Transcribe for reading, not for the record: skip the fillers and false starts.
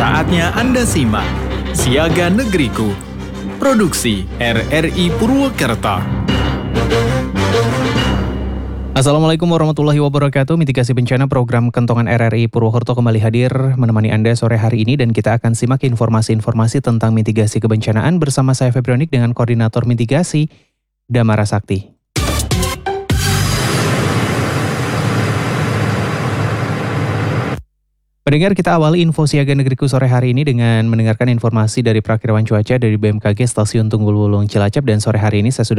Saatnya Anda simak Siaga Negeriku, produksi RRI Purwokerto. Assalamualaikum warahmatullahi wabarakatuh. Mitigasi bencana program Kentongan RRI Purwokerto kembali hadir menemani Anda sore hari ini, dan kita akan simak informasi-informasi tentang mitigasi kebencanaan bersama saya Febrionik dengan Koordinator Mitigasi Damara Sakti. Pendengar, kita awali info Siaga Negeriku sore hari ini dengan mendengarkan informasi dari Prakirawan Cuaca dari BMKG Stasiun Tunggul Wulung Cilacap, dan sore hari ini saya sudah